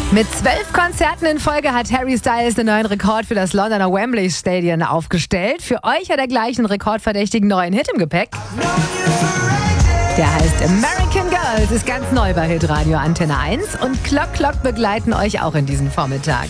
Mit 12 Konzerten in Folge hat Harry Styles den neuen Rekord für das Londoner Wembley Stadion aufgestellt. Für euch hat er gleich einen rekordverdächtigen neuen Hit im Gepäck. Der heißt American Girls, ist ganz neu bei Hitradio Antenne 1 und Clock Clock begleiten euch auch in diesem Vormittag.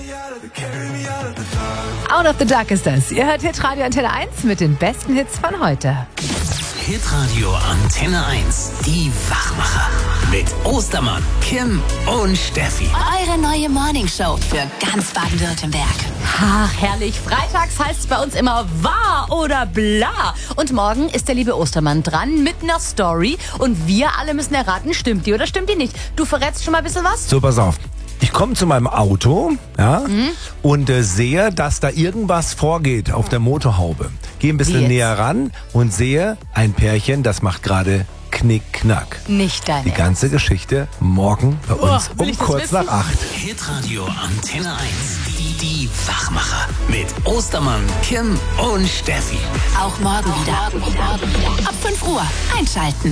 Out of the Dark ist das. Ihr hört Hitradio Antenne 1 mit den besten Hits von heute. Hitradio Antenne 1, die Wachmacher. Mit Ostermann, Kim und Steffi. Eure neue Morningshow für ganz Baden-Württemberg. Ach, herrlich. Freitags heißt es bei uns immer wahr oder bla. Und morgen ist der liebe Ostermann dran mit einer Story. Und wir alle müssen erraten, stimmt die oder stimmt die nicht. Du verrätst schon mal ein bisschen was? So, pass auf. Ich komme zu meinem Auto und sehe, dass da irgendwas vorgeht auf der Motorhaube. Gehe ein bisschen näher ran und sehe ein Pärchen, das macht gerade Knick-Knack. Nicht dein Die ganze Geschichte morgen bei uns um kurz nach 8. Hitradio Antenne 1, die Wachmacher. Mit Ostermann, Kim und Steffi. Auch morgen wieder. Ab 5 Uhr einschalten.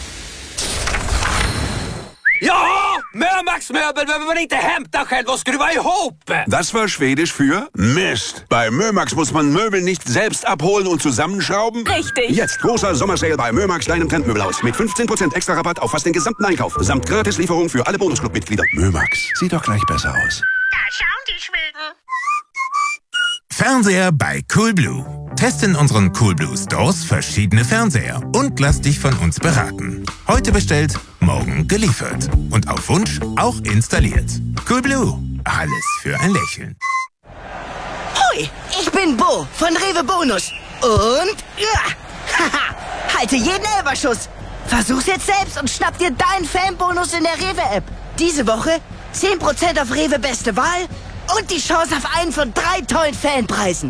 Ja, Mömax-möbel behöver man inte hämta själv och skruva ihop. Das war Schwedisch für Mist. Bei Mömax muss man Möbel nicht selbst abholen und zusammenschrauben. Richtig. Jetzt großer Sommersale bei Mömax, deinem Trendmöbelhaus. Mit 15% extra Rabatt auf fast den gesamten Einkauf. Samt Gratislieferung für alle Bonusclub-Mitglieder. Mömax, sieht doch gleich besser aus. Da schauen die Schweden. Fernseher bei Coolblue. Teste in unseren Coolblue Stores verschiedene Fernseher und lass dich von uns beraten. Heute bestellt, morgen geliefert. Und auf Wunsch auch installiert. Coolblue. Alles für ein Lächeln. Hoi, ich bin Bo von Rewe Bonus. Und halte jeden Elberschuss. Versuch's jetzt selbst und schnapp dir deinen Fanbonus in der Rewe-App. Diese Woche 10% auf Rewe Beste Wahl und die Chance auf einen von 3 tollen Fanpreisen.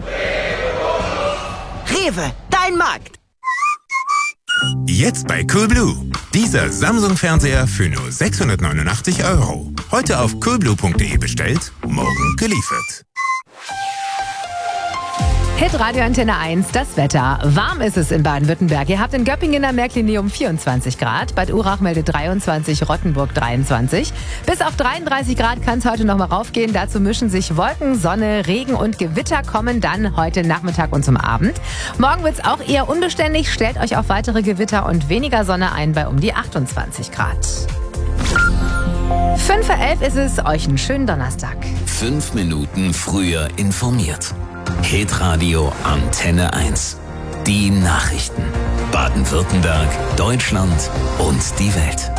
Rewe, dein Markt. Jetzt bei Coolblue. Dieser Samsung-Fernseher für nur 689 €. Heute auf coolblue.de bestellt, morgen geliefert. Hitradio Antenne 1, das Wetter. Warm ist es in Baden-Württemberg. Ihr habt in Göppingen in der Märklinium 24 Grad. Bad Urach meldet 23, Rottenburg 23. Bis auf 33 Grad kann es heute noch mal raufgehen. Dazu mischen sich Wolken, Sonne, Regen und Gewitter kommen dann heute Nachmittag und zum Abend. Morgen wird es auch eher unbeständig. Stellt euch auf weitere Gewitter und weniger Sonne ein bei um die 28 Grad. 5:11 ist es. Euch einen schönen Donnerstag. 5 Minuten früher informiert. Hitradio Antenne 1. Die Nachrichten. Baden-Württemberg, Deutschland und die Welt.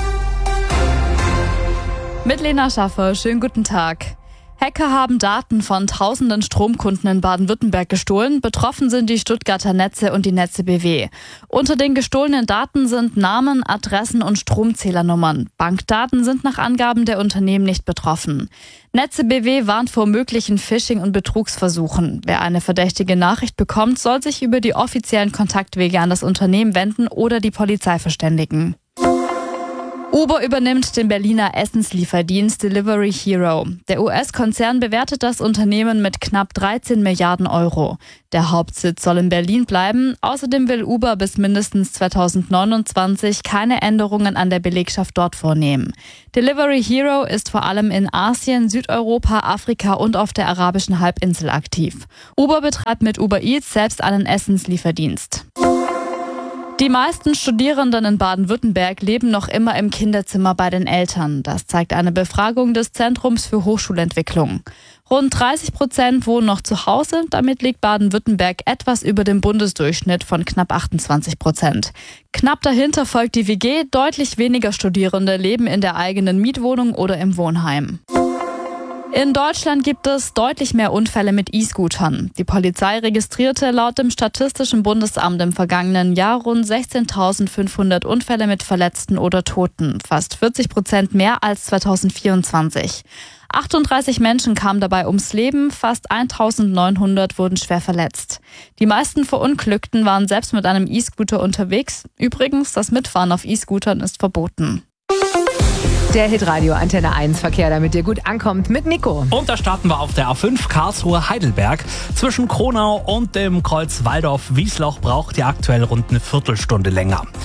Mit Lena Schaffer, schönen guten Tag. Hacker haben Daten von tausenden Stromkunden in Baden-Württemberg gestohlen. Betroffen sind die Stuttgarter Netze und die Netze BW. Unter den gestohlenen Daten sind Namen, Adressen und Stromzählernummern. Bankdaten sind nach Angaben der Unternehmen nicht betroffen. Netze BW warnt vor möglichen Phishing- und Betrugsversuchen. Wer eine verdächtige Nachricht bekommt, soll sich über die offiziellen Kontaktwege an das Unternehmen wenden oder die Polizei verständigen. Uber übernimmt den Berliner Essenslieferdienst Delivery Hero. Der US-Konzern bewertet das Unternehmen mit knapp 13 Milliarden €. Der Hauptsitz soll in Berlin bleiben. Außerdem will Uber bis mindestens 2029 keine Änderungen an der Belegschaft dort vornehmen. Delivery Hero ist vor allem in Asien, Südeuropa, Afrika und auf der arabischen Halbinsel aktiv. Uber betreibt mit Uber Eats selbst einen Essenslieferdienst. Die meisten Studierenden in Baden-Württemberg leben noch immer im Kinderzimmer bei den Eltern. Das zeigt eine Befragung des Zentrums für Hochschulentwicklung. Rund 30% wohnen noch zu Hause. Damit liegt Baden-Württemberg etwas über dem Bundesdurchschnitt von knapp 28%. Knapp dahinter folgt die WG. Deutlich weniger Studierende leben in der eigenen Mietwohnung oder im Wohnheim. In Deutschland gibt es deutlich mehr Unfälle mit E-Scootern. Die Polizei registrierte laut dem Statistischen Bundesamt im vergangenen Jahr rund 16.500 Unfälle mit Verletzten oder Toten, fast 40% mehr als 2024. 38 Menschen kamen dabei ums Leben, fast 1.900 wurden schwer verletzt. Die meisten Verunglückten waren selbst mit einem E-Scooter unterwegs. Übrigens, das Mitfahren auf E-Scootern ist verboten. Der Hitradio Antenne 1 Verkehr, damit ihr gut ankommt, mit Nico. Und da starten wir auf der A5 Karlsruhe-Heidelberg. Zwischen Kronau und dem Kreuz Waldorf-Wiesloch braucht ihr aktuell rund eine Viertelstunde länger.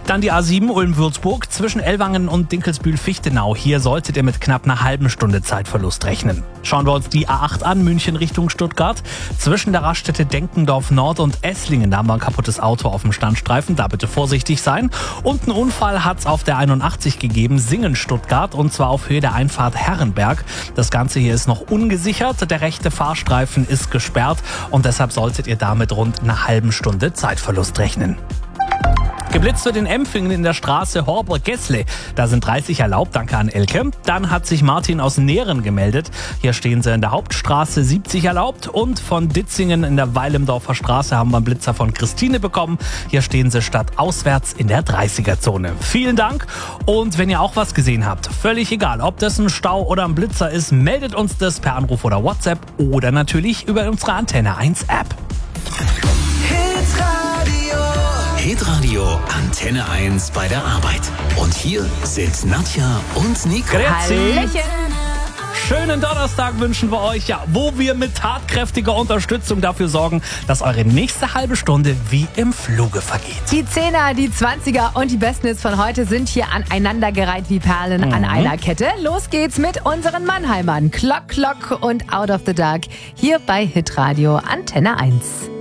Dann die A7 Ulm-Würzburg zwischen Ellwangen und Dinkelsbühl-Fichtenau. Hier solltet ihr mit knapp einer halben Stunde Zeitverlust rechnen. Schauen wir uns die A8 an, München Richtung Stuttgart. Zwischen der Raststätte Denkendorf Nord und Esslingen, da haben wir ein kaputtes Auto auf dem Standstreifen. Da bitte vorsichtig sein. Und einen Unfall hat es auf der 81 gegeben, Singen-Stuttgart. Und zwar auf Höhe der Einfahrt Herrenberg. Das Ganze hier ist noch ungesichert. Der rechte Fahrstreifen ist gesperrt. Und deshalb solltet ihr damit rund einer halben Stunde Zeitverlust rechnen. Geblitzt wird in Empfingen in der Straße Horber-Gessle. Da sind 30 erlaubt, danke an Elke. Dann hat sich Martin aus Nähren gemeldet. Hier stehen sie in der Hauptstraße, 70 erlaubt. Und von Ditzingen in der Weilemdorfer Straße haben wir einen Blitzer von Christine bekommen. Hier stehen sie stadtauswärts in der 30er-Zone. Vielen Dank. Und wenn ihr auch was gesehen habt, völlig egal, ob das ein Stau oder ein Blitzer ist, meldet uns das per Anruf oder WhatsApp oder natürlich über unsere Antenne 1 App. Hitradio Antenne 1 bei der Arbeit. Und hier sind Nadja und Nico. Hallöchen. Schönen Donnerstag wünschen wir euch, ja, wo wir mit tatkräftiger Unterstützung dafür sorgen, dass eure nächste halbe Stunde wie im Fluge vergeht. Die 10er, die 20er und die besten Hits von heute sind hier aneinandergereiht wie Perlen an einer Kette. Los geht's mit unseren Mannheimern. Clock, Clock und Out of the Dark hier bei Hitradio Antenne 1.